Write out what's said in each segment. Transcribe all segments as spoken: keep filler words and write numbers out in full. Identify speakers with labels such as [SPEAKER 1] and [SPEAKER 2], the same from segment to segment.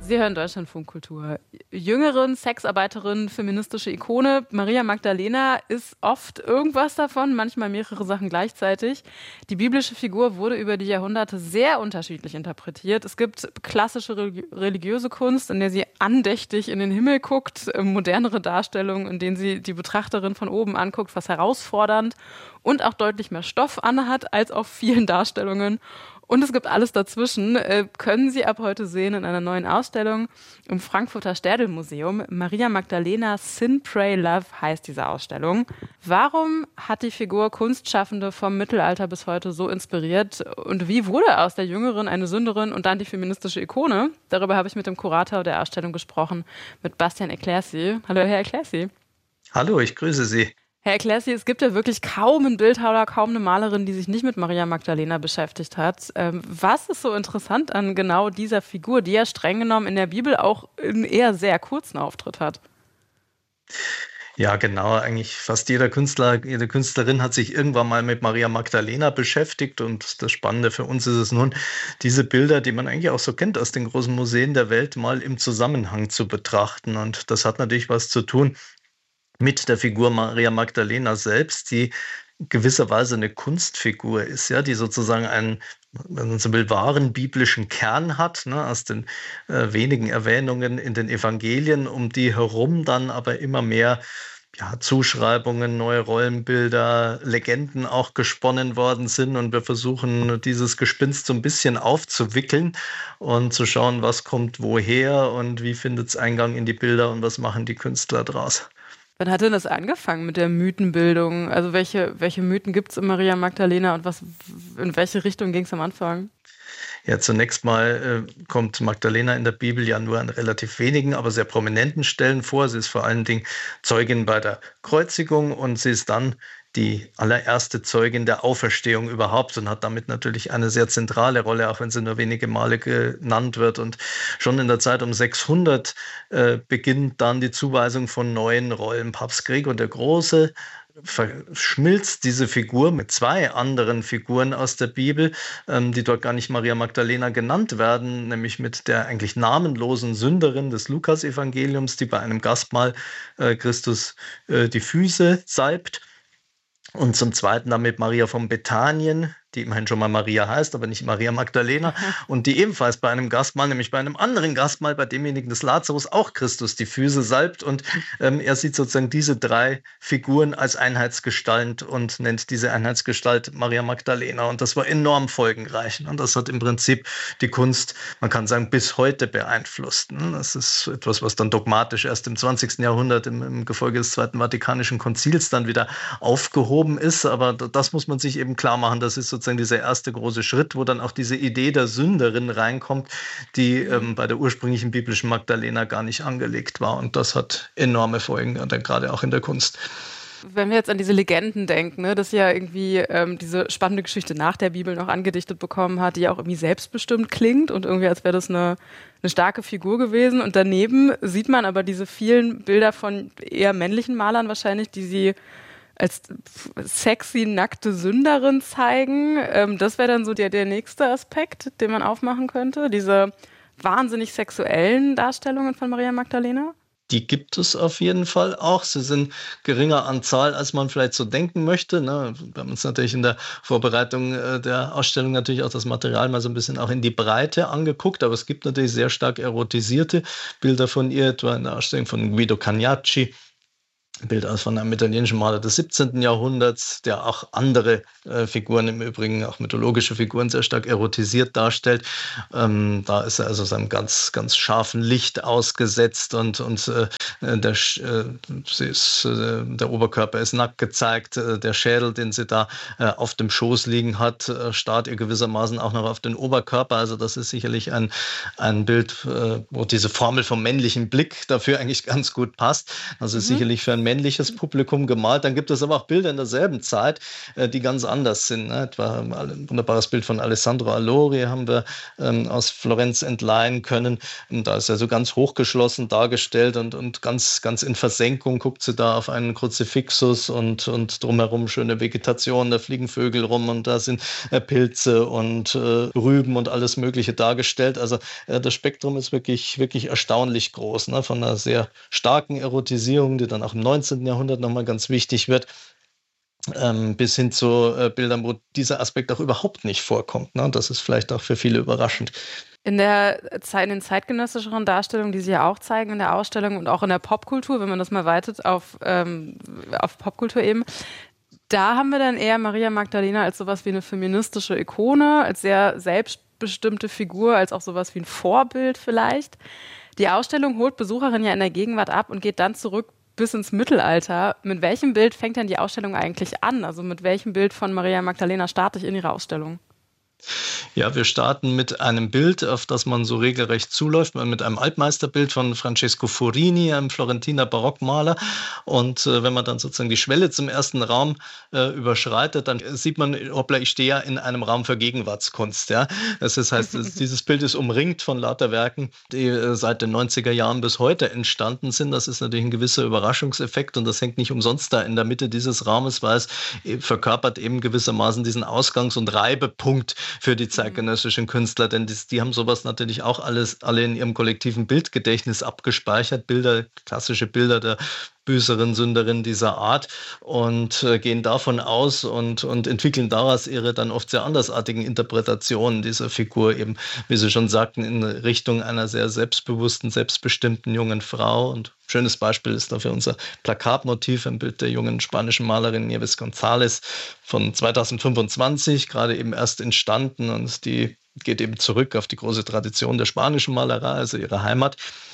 [SPEAKER 1] Sie hören Deutschlandfunk-Kultur. Jüngerin, Sexarbeiterin, feministische Ikone. Maria Magdalena ist oft irgendwas davon, manchmal mehrere Sachen gleichzeitig. Die biblische Figur wurde über die Jahrhunderte sehr unterschiedlich interpretiert. Es gibt klassische religiöse Kunst, in der sie andächtig in den Himmel guckt, modernere Darstellungen, in denen sie die Betrachterin von oben anguckt, was herausfordernd und auch deutlich mehr Stoff anhat als auf vielen Darstellungen. Und es gibt alles dazwischen, äh, können Sie ab heute sehen in einer neuen Ausstellung im Frankfurter Städel-Museum. Maria Magdalena Sin, Pray, Love heißt diese Ausstellung. Warum hat die Figur Kunstschaffende vom Mittelalter bis heute so inspiriert? Und wie wurde aus der Jüngerin eine Sünderin und dann die feministische Ikone? Darüber habe ich mit dem Kurator der Ausstellung gesprochen, mit Bastian Eclaircy. Hallo, Herr Eclaircy.
[SPEAKER 2] Hallo, ich grüße Sie.
[SPEAKER 1] Herr Eclaircy, es gibt ja wirklich kaum einen Bildhauer, kaum eine Malerin, die sich nicht mit Maria Magdalena beschäftigt hat. Ähm, was ist so interessant an genau dieser Figur, die ja streng genommen in der Bibel auch einen eher sehr kurzen Auftritt hat?
[SPEAKER 2] Ja, genau. Eigentlich fast jeder Künstler, jede Künstlerin hat sich irgendwann mal mit Maria Magdalena beschäftigt. Und das Spannende für uns ist es nun, diese Bilder, die man eigentlich auch so kennt aus den großen Museen der Welt, mal im Zusammenhang zu betrachten. Und das hat natürlich was zu tun mit der Figur Maria Magdalena selbst, die gewisserweise eine Kunstfigur ist, ja, die sozusagen einen, wenn man so will, wahren biblischen Kern hat, ne, aus den äh, wenigen Erwähnungen in den Evangelien, um die herum dann aber immer mehr ja, Zuschreibungen, neue Rollenbilder, Legenden auch gesponnen worden sind. Und wir versuchen, dieses Gespinst so ein bisschen aufzuwickeln und zu schauen, was kommt woher und wie findet es Eingang in die Bilder und was machen die Künstler draus.
[SPEAKER 1] Wann hat denn das angefangen mit der Mythenbildung? Also welche, welche Mythen gibt es in Maria Magdalena und was, in welche Richtung ging es am Anfang?
[SPEAKER 2] Ja, zunächst mal äh, kommt Magdalena in der Bibel ja nur an relativ wenigen, aber sehr prominenten Stellen vor. Sie ist vor allen Dingen Zeugin bei der Kreuzigung und sie ist dann die allererste Zeugin der Auferstehung überhaupt und hat damit natürlich eine sehr zentrale Rolle, auch wenn sie nur wenige Male genannt wird. Und schon in der Zeit um sechshundert äh, beginnt dann die Zuweisung von neuen Rollen. Papst Gregor der Große verschmilzt diese Figur mit zwei anderen Figuren aus der Bibel, ähm, die dort gar nicht Maria Magdalena genannt werden, nämlich mit der eigentlich namenlosen Sünderin des Lukas-Evangeliums, die bei einem Gastmahl äh, Christus äh, die Füße salbt. Und zum Zweiten dann mit Maria von Bethanien, die immerhin schon mal Maria heißt, aber nicht Maria Magdalena, und die ebenfalls bei einem Gastmahl, nämlich bei einem anderen Gastmahl, bei demjenigen des Lazarus, auch Christus die Füße salbt. Und ähm, er sieht sozusagen diese drei Figuren als Einheitsgestalt und nennt diese Einheitsgestalt Maria Magdalena. Und das war enorm folgenreich. Und das hat im Prinzip die Kunst, man kann sagen, bis heute beeinflusst. Das ist etwas, was dann dogmatisch erst im zwanzigsten Jahrhundert im, im Gefolge des Zweiten Vatikanischen Konzils dann wieder aufgehoben ist. Aber das muss man sich eben klar machen, das ist so sozusagen dieser erste große Schritt, wo dann auch diese Idee der Sünderin reinkommt, die ähm, bei der ursprünglichen biblischen Magdalena gar nicht angelegt war. Und das hat enorme Folgen, gerade auch in der Kunst.
[SPEAKER 1] Wenn wir jetzt an diese Legenden denken, ne, dass ja irgendwie ähm, diese spannende Geschichte nach der Bibel noch angedichtet bekommen hat, die ja auch irgendwie selbstbestimmt klingt und irgendwie als wäre das eine, eine starke Figur gewesen. Und daneben sieht man aber diese vielen Bilder von eher männlichen Malern wahrscheinlich, die sie als sexy, nackte Sünderin zeigen. Ähm, das wäre dann so der, der nächste Aspekt, den man aufmachen könnte. Diese wahnsinnig sexuellen Darstellungen von Maria Magdalena.
[SPEAKER 2] Die gibt es auf jeden Fall auch. Sie sind geringer an Zahl, als man vielleicht so denken möchte. Ne? Wir haben uns natürlich in der Vorbereitung der Ausstellung natürlich auch das Material mal so ein bisschen auch in die Breite angeguckt. Aber es gibt natürlich sehr stark erotisierte Bilder von ihr, etwa in der Ausstellung von Guido Cagnacci. Bild aus von einem italienischen Maler des siebzehnten Jahrhunderts, der auch andere äh, Figuren, im Übrigen auch mythologische Figuren, sehr stark erotisiert darstellt. Ähm, da ist er also seinem ganz, ganz scharfen Licht ausgesetzt und, und äh, der, äh, sie ist, äh, der Oberkörper ist nackt gezeigt. Äh, der Schädel, den sie da äh, auf dem Schoß liegen hat, äh, starrt ihr gewissermaßen auch noch auf den Oberkörper. Also das ist sicherlich ein, ein Bild, äh, wo diese Formel vom männlichen Blick dafür eigentlich ganz gut passt. Also mhm. sicherlich für einen männliches Publikum gemalt. Dann gibt es aber auch Bilder in derselben Zeit, äh, die ganz anders sind. Ne? Etwa ein wunderbares Bild von Alessandro Allori haben wir ähm, aus Florenz entleihen können. Und da ist er so ganz hochgeschlossen dargestellt und, und ganz, ganz in Versenkung guckt sie da auf einen Kruzifixus und, und drumherum schöne Vegetation, da fliegen Vögel rum und da sind äh, Pilze und äh, Rüben und alles Mögliche dargestellt. Also äh, das Spektrum ist wirklich, wirklich erstaunlich groß, ne? Von einer sehr starken Erotisierung, die dann auch im neunzehnten Jahrhundert nochmal ganz wichtig wird, ähm, bis hin zu äh, Bildern, wo dieser Aspekt auch überhaupt nicht vorkommt. Ne? Das ist vielleicht auch für viele überraschend.
[SPEAKER 1] In der Zeit, in den zeitgenössischeren Darstellungen, die Sie ja auch zeigen in der Ausstellung und auch in der Popkultur, wenn man das mal weitet auf, ähm, auf Popkultur eben, da haben wir dann eher Maria Magdalena als sowas wie eine feministische Ikone, als sehr selbstbestimmte Figur, als auch sowas wie ein Vorbild vielleicht. Die Ausstellung holt Besucherinnen ja in der Gegenwart ab und geht dann zurück bis ins Mittelalter. Mit welchem Bild fängt denn die Ausstellung eigentlich an? Also mit welchem Bild von Maria Magdalena starte ich in Ihrer Ausstellung?
[SPEAKER 2] Ja, wir starten mit einem Bild, auf das man so regelrecht zuläuft, mit einem Altmeisterbild von Francesco Furini, einem Florentiner Barockmaler. Und äh, wenn man dann sozusagen die Schwelle zum ersten Raum äh, überschreitet, dann sieht man, hoppla, ich stehe ja in einem Raum für Gegenwartskunst. Ja? Das heißt, das, dieses Bild ist umringt von lauter Werken, die äh, seit den neunziger Jahren bis heute entstanden sind. Das ist natürlich ein gewisser Überraschungseffekt und das hängt nicht umsonst da in der Mitte dieses Raumes, weil es verkörpert eben gewissermaßen diesen Ausgangs- und Reibepunkt für die zeitgenössischen Künstler, denn die, die haben sowas natürlich auch alles alle in ihrem kollektiven Bildgedächtnis abgespeichert, Bilder, klassische Bilder der Büßerin, Sünderin dieser Art und äh, gehen davon aus und, und entwickeln daraus ihre dann oft sehr andersartigen Interpretationen dieser Figur, eben, wie Sie schon sagten, in Richtung einer sehr selbstbewussten, selbstbestimmten jungen Frau. Und ein schönes Beispiel ist dafür unser Plakatmotiv, ein Bild der jungen spanischen Malerin Nieves González von zweitausendfünfundzwanzig, gerade eben erst entstanden und die geht eben zurück auf die große Tradition der spanischen Malerei, also ihre Heimat,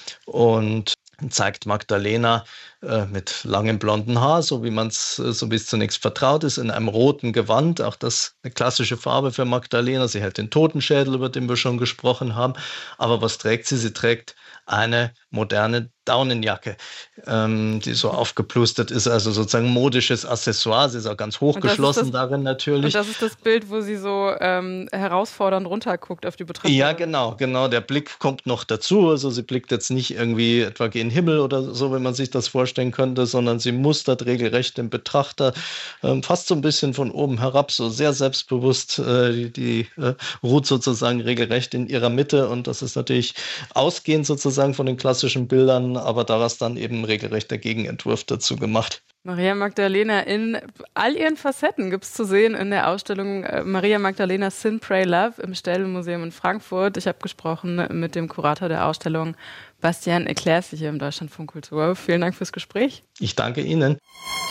[SPEAKER 2] und zeigt Magdalena äh, mit langem blonden Haar, so wie man es, so wie es zunächst vertraut ist, in einem roten Gewand. Auch das eine klassische Farbe für Magdalena. Sie hält den Totenschädel, über den wir schon gesprochen haben. Aber was trägt sie? Sie trägt eine moderne Daunenjacke, ähm, die so aufgeplustert ist, also sozusagen modisches Accessoire. Sie ist auch ganz hochgeschlossen darin natürlich.
[SPEAKER 1] Und das ist das Bild, wo sie so ähm, herausfordernd runterguckt auf die Betrachtung.
[SPEAKER 2] Ja, genau, genau. Der Blick kommt noch dazu. Also sie blickt jetzt nicht irgendwie etwa gen Himmel oder so, wenn man sich das vorstellen könnte, sondern sie mustert regelrecht den Betrachter, ähm, fast so ein bisschen von oben herab, so sehr selbstbewusst. Äh, die die äh, ruht sozusagen regelrecht in ihrer Mitte und das ist natürlich ausgehend sozusagen von den klassischen Bildern, aber daraus dann eben regelrecht der Gegenentwurf dazu gemacht.
[SPEAKER 1] Maria Magdalena in all ihren Facetten gibt es zu sehen in der Ausstellung äh, Maria Magdalena Sin, Pray, Love im Städel-Museum in Frankfurt. Ich habe gesprochen mit dem Kurator der Ausstellung, Bastian Eclaircy hier im Deutschlandfunk Kultur. Vielen Dank fürs Gespräch.
[SPEAKER 2] Ich danke Ihnen.